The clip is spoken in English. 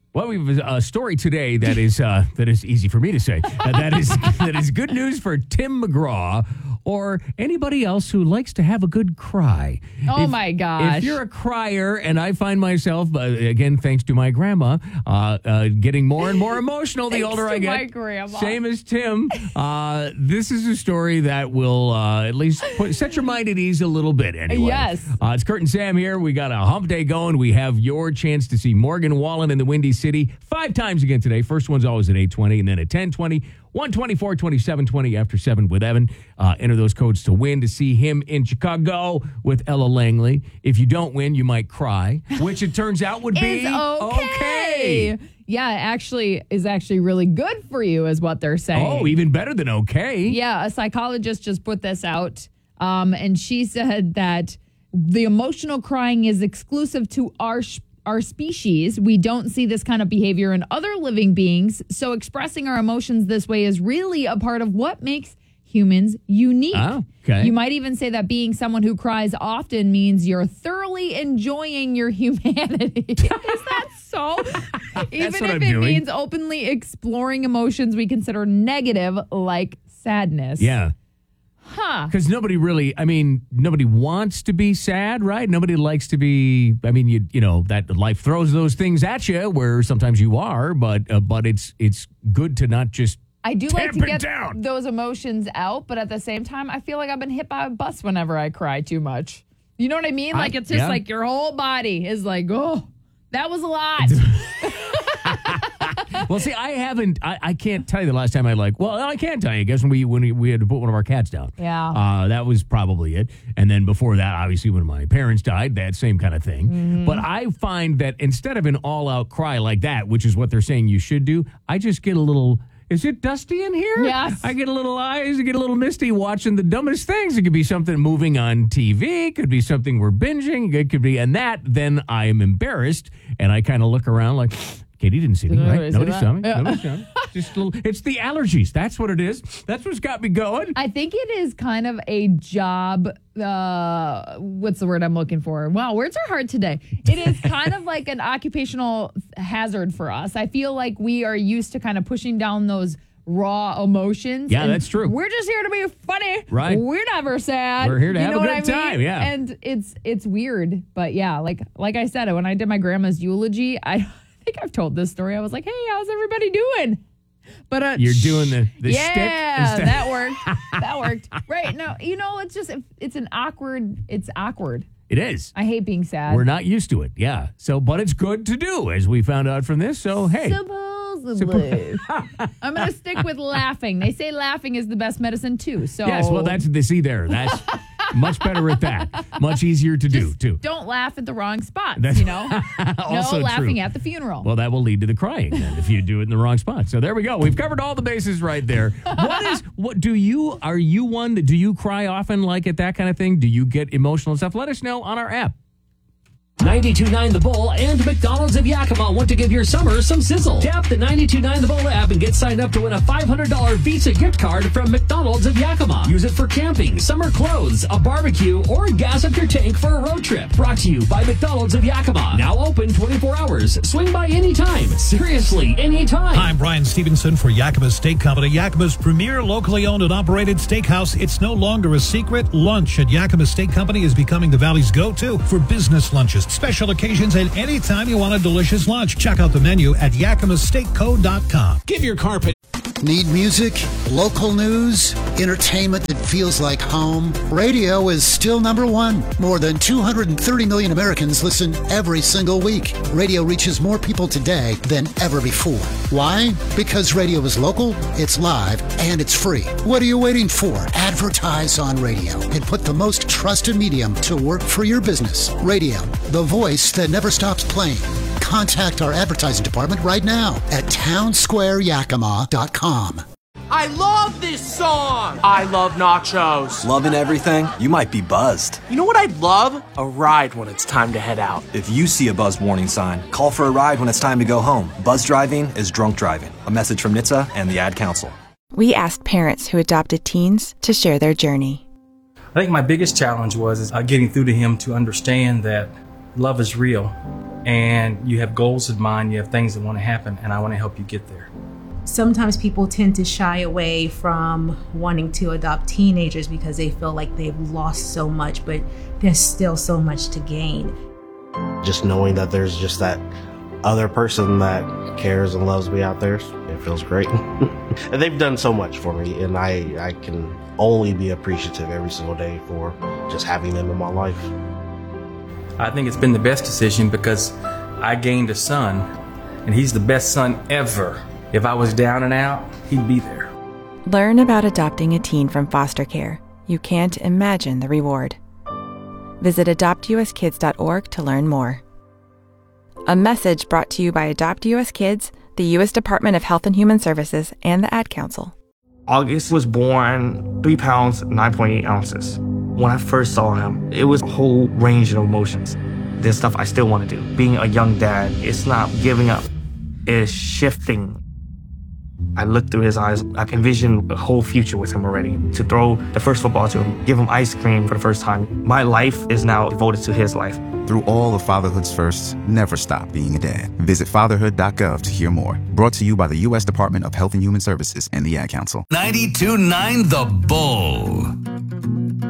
Well, we have a story today that is easy for me to say. That is good news for Tim McGraw or anybody else who likes to have a good cry. My gosh. If you're a crier, and I find myself, again, thanks to my grandma, getting more and more emotional the older I get. My grandma. Same as Tim. This is a story that will at least set your mind at ease a little bit anyway. Yes. It's Kurt and Sam here. We got a hump day going. We have your chance to see Morgan Wallen in the Windy City 5 times again today. First one's always at 8:20 and then at 10:20. 124, 2720 after 7 with Evan. Enter those codes to win to see him in Chicago with Ella Langley. If you don't win, you might cry, which it turns out would be okay. Yeah, is actually really good for you is what they're saying. Oh, even better than okay. Yeah, a psychologist just put this out, and she said that the emotional crying is exclusive to our species. We don't see this kind of behavior in other living beings. So expressing our emotions this way is really a part of what makes humans unique. Oh, okay. You might even say that being someone who cries often means you're thoroughly enjoying your humanity. Is that so? Even if it means openly exploring emotions we consider negative, like sadness. Yeah. Huh. Because nobody wants to be sad, right? Nobody likes to be, you know, that life throws those things at you where sometimes you are, but it's good to not just I do like to get down. Those emotions out, but at the same time, I feel like I've been hit by a bus whenever I cry too much. You know what I mean? Like, it's just like your whole body is like, oh, that was a lot. Well, see, I can't tell you the last time I can tell you, I guess when we had to put one of our cats down. Yeah. That was probably it. And then before that, obviously, when my parents died, that same kind of thing. Mm-hmm. But I find that instead of an all-out cry like that, which is what they're saying you should do, I just get a little... Is it dusty in here? Yes. I get a little eyes, I get a little misty watching the dumbest things. It could be something moving on TV. It could be something we're binging. It could be, and then I am embarrassed, and I kind of look around like, Katie didn't see me, right? Nobody saw me. Yeah. Nobody saw me. Just a little, it's the allergies. That's what it is. That's what's got me going. I think it is kind of a job. What's the word I'm looking for? Wow, words are hard today. It is kind of like an occupational hazard for us. I feel like we are used to kind of pushing down those raw emotions. Yeah, that's true. We're just here to be funny. Right. We're never sad. We're here to have a good time. Yeah. And it's weird, but yeah, like I said, when I did my grandma's eulogy, I think I've told this story. I was like, hey, how's everybody doing? But you're doing the yeah, stick instead. that worked. That worked. Right. No, it's just, it's awkward. It is. I hate being sad. We're not used to it. Yeah. So, but it's good to do, as we found out from this. So, hey. Supposedly. I'm going to stick with laughing. They say laughing is the best medicine, too. So yes, well, that's That's much better at that. Much easier to do, too. Don't laugh at the wrong spots, That's also no laughing true. at the funeral. Well, that will lead to the crying then if you do it in the wrong spot. So there we go. We've covered all the bases right there. Do you cry often like at that kind of thing? Do you get emotional and stuff? Let us know on our app. 92.9 The Bull and McDonald's of Yakima want to give your summer some sizzle. Tap the 92.9 The Bull app and get signed up to win a $500 Visa gift card from McDonald's of Yakima. Use it for camping, summer clothes, a barbecue, or gas up your tank for a road trip. Brought to you by McDonald's of Yakima. Now open 24 hours. Swing by anytime. Seriously, anytime. I'm Brian Stevenson for Yakima Steak Company, Yakima's premier locally owned and operated steakhouse. It's no longer a secret. Lunch at Yakima Steak Company is becoming the Valley's go-to for business lunches, special occasions, and anytime you want a delicious lunch. Check out the menu at yakimasteakco.com. Give your carpet. Need music, local news, entertainment that feels like home? Radio is still number one. More than 230 million Americans listen every single week. Radio reaches more people today than ever before. Why? Because radio is local, it's live, and it's free. What are you waiting for? Advertise on radio and put the most trusted medium to work for your business. Radio, the voice that never stops playing. Contact our advertising department right now at townsquareyakima.com. I love this song! I love nachos. Loving everything? You might be buzzed. You know what I'd love? A ride when it's time to head out. If you see a buzz warning sign, call for a ride when it's time to go home. Buzz driving is drunk driving. A message from NHTSA and the Ad Council. We asked parents who adopted teens to share their journey. I think my biggest challenge was getting through to him to understand that love is real, and you have goals in mind, you have things that want to happen, and I want to help you get there. Sometimes people tend to shy away from wanting to adopt teenagers because they feel like they've lost so much, but there's still so much to gain. Just knowing that there's just that other person that cares and loves me out there, it feels great. And they've done so much for me, and I can only be appreciative every single day for just having them in my life. I think it's been the best decision because I gained a son, and he's the best son ever. If I was down and out, he'd be there. Learn about adopting a teen from foster care. You can't imagine the reward. Visit adoptuskids.org to learn more. A message brought to you by Adopt US Kids, the U.S. Department of Health and Human Services, and the Ad Council. August was born 3 pounds, 9.8 ounces. When I first saw him, it was a whole range of emotions. There's stuff I still want to do. Being a young dad, it's not giving up. It's shifting. I looked through his eyes. I envisioned a whole future with him already. To throw the first football to him, give him ice cream for the first time. My life is now devoted to his life. Through all of fatherhood's firsts, never stop being a dad. Visit fatherhood.gov to hear more. Brought to you by the U.S. Department of Health and Human Services and the Ad Council. 92.9 The Bull.